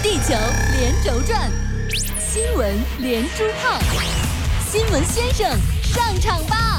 地球连轴转，新闻连珠炮，新闻先生上场吧！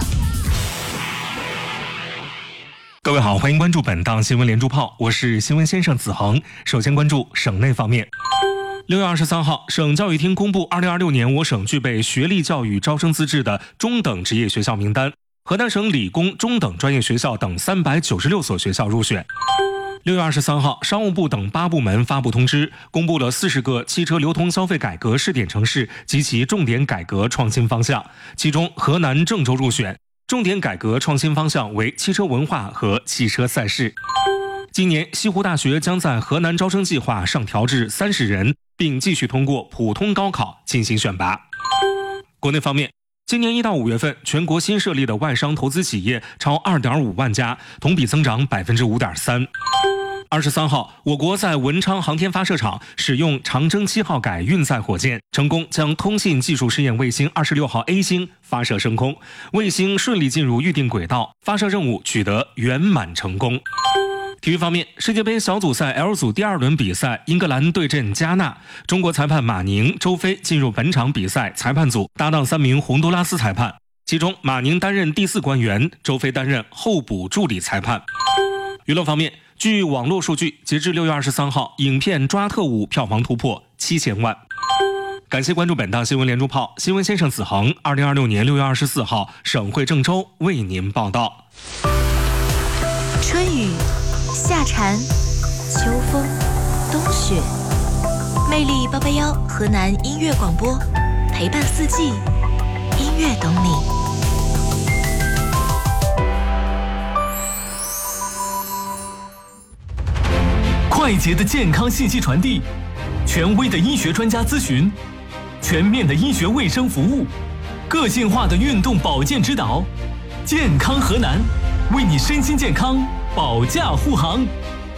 各位好，欢迎关注本档新闻连珠炮，我是新闻先生子恒。首先关注省内方面。6月23号，省教育厅公布2026年我省具备学历教育招生资质的中等职业学校名单，河南省理工中等专业学校等396所学校入选。6月23号，商务部等8部门发布通知，公布了40个汽车流通消费改革试点城市及其重点改革创新方向，其中河南郑州入选，重点改革创新方向为汽车文化和汽车赛事。今年西湖大学将在河南招生计划上调至30人，并继续通过普通高考进行选拔。国内方面，今年1到5月份，全国新设立的外商投资企业超2.5万家，同比增长 5.3%。23号，我国在文昌航天发射场使用长征7号改运载火箭，成功将通信技术试验卫星26号 A 星发射升空，卫星顺利进入预定轨道，发射任务取得圆满成功。体育方面，世界杯小组赛 L 组第2轮比赛，英格兰对阵加纳，中国裁判马宁、周飞进入本场比赛裁判组，搭档3名洪都拉斯裁判，其中马宁担任第4官员，周飞担任候补助理裁判。娱乐方面，据网络数据，截至6月23号，影片《抓特务》票房突破7000万。感谢关注本档新闻连珠炮，新闻先生子恒，2026年6月24号，省会郑州为您报道。 春雨、夏蝉、秋风、冬雪，魅力881河南音乐广播，陪伴四季，音乐懂你。 快捷的健康信息传递，权威的医学专家咨询，全面的医学卫生服务，个性化的运动保健指导，健康河南，为你身心健康保驾护航。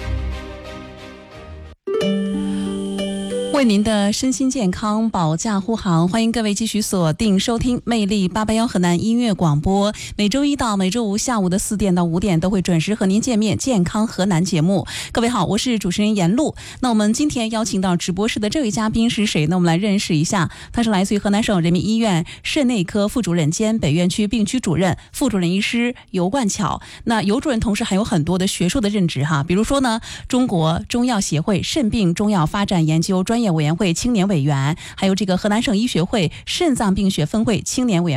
为您的身心健康保驾护航，欢迎各位继续锁定收听魅力881河南音乐广播，每周一到每周五下午的4点到5点都会准时和您见面健康河南节目。各位好，我是主持人严露。那我们今天邀请到直播室的这位嘉宾是谁呢？我们来认识一下，他是来自于河南省人民医院肾内科副主任兼北院区病区主任、副主任医师尤冠巧。那尤主任同时还有很多的学术的任职比如说呢，中国中药协会肾病中药发展研究专业委员会青年委员，还有这个河南省医学会肾脏病学分会青年委员